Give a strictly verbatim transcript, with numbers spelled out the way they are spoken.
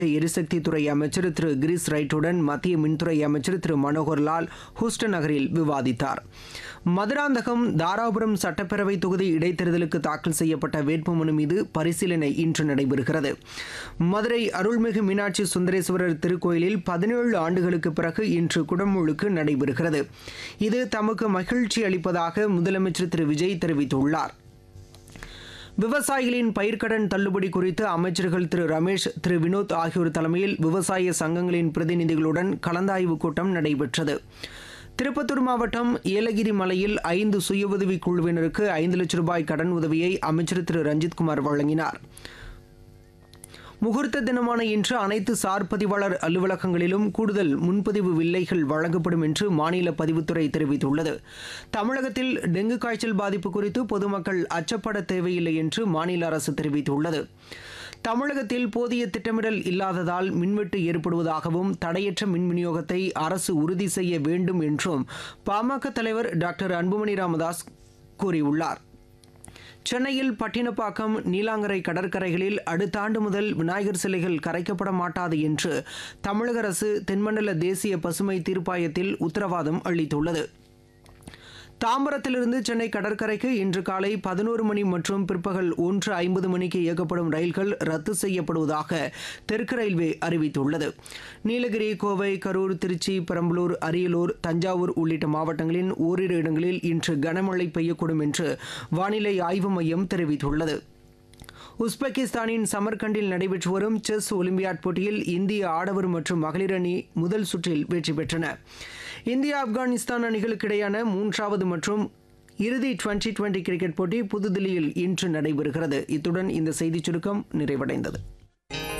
எரிசக்தித்துறை அமைச்சர் திரு கிரிஸ் ரைட்டுடன் மத்திய மின்துறை அமைச்சர் திரு மனோகர் லால் ஹூஸ்டன் நகரில் விவாதித்தார். மதுராந்தகம் தாராபுரம் சட்டப்பேரவை தொகுதி இடைத்தேர்தலுக்கு தாக்கல் செய்யப்பட்ட வேட்புமனு மீது பரிசீலனை இன்று நடைபெறுகிறது. மதுரை அருள்மிகு மீனாட்சி சுந்தரேஸ்வரர் திருக்கோயிலில் பதினேழு ஆண்டுகளுக்கு பிறகு இன்று குடமுழுக்கு நடைபெறுகிறது. இது தமக்கு மகிழ்ச்சி அளிப்பதாக முதலமைச்சர் திரு விஜய் தெரிவித்துள்ளார். விவசாயிகளின் பயிர்க்கடன் தள்ளுபடி குறித்து அமைச்சர்கள் திரு ரமேஷ், திரு வினோத் ஆகியோர் தலைமையில் விவசாய சங்கங்களின் பிரதிநிதிகளுடன் கலந்தாய்வு கூட்டம் நடைபெற்றது. திருப்பத்தூர் மாவட்டம் ஏலகிரி மலையில் ஐந்து சுய உதவிக் குழுவினருக்கு ஐந்து லட்சம் ரூபாய் கடன் உதவியை அமைச்சர் திரு ரஞ்சித்குமார் வழங்கினார். முகூர்த்த தினமான இன்று அனைத்து சார் பதிவாளர் அலுவலகங்களிலும் கூடுதல் முன்பதிவு வில்லைகள் வழங்கப்படும் என்று மாநில பதிவுத்துறை தெரிவித்துள்ளது. தமிழகத்தில் டெங்கு காய்ச்சல் பாதிப்பு குறித்து பொதுமக்கள் அச்சப்பட தேவையில்லை என்று மாநில அரசு தெரிவித்துள்ளது. தமிழகத்தில் போதிய திட்டமிடல் இல்லாததால் மின்வெட்டு ஏற்படுவதாகவும் தடையற்ற மின் விநியோகத்தை அரசு உறுதி செய்ய வேண்டும் என்றும் பாமக தலைவர் டாக்டர் அன்புமணி ராமதாஸ் கூறியுள்ளார். சென்னையில் பட்டினப்பாக்கம், நீலாங்கரை கடற்கரைகளில் அடுத்த ஆண்டு முதல் விநாயகர் சிலைகள் கரைக்கப்பட மாட்டாது என்று தமிழக அரசு தென்மண்டல தேசிய பசுமை தீர்ப்பாயத்தில் உத்தரவாதம் அளித்துள்ளது. தாம்பரத்திலிருந்து சென்னை கடற்கரைக்கு இன்று காலை பதினோரு மணி மற்றும் பிற்பகல் ஒன்று ஐம்பது மணிக்கு இயக்கப்படும் ரயில்கள் ரத்து செய்யப்படுவதாக தெற்கு ரயில்வே அறிவித்துள்ளது. நீலகிரி, கோவை, கரூர், திருச்சி, பெரம்பலூர், அரியலூர், தஞ்சாவூர் உள்ளிட்ட மாவட்டங்களின் ஓரிரு இடங்களில் இன்று கனமழை பெய்யக்கூடும் என்று வானிலை ஆய்வு மையம் தெரிவித்துள்ளது. உஸ்பெகிஸ்தானின் சமர்கண்டில் நடைபெற்று வரும் செஸ் ஒலிம்பியாட் போட்டியில் இந்திய ஆடவர் மற்றும் மகளிர் அணி முதல் சுற்றில் வெற்றி பெற்றன. இந்தியா ஆப்கானிஸ்தான் அணிகளுக்கு இடையான மூன்றாவது மற்றும் இறுதி டுவெண்டி டுவெண்டி கிரிக்கெட் போட்டி புதுதில்லியில் இன்று நடைபெறுகிறது. இத்துடன் இந்த செய்திச் சுருக்கம் நிறைவடைந்தது.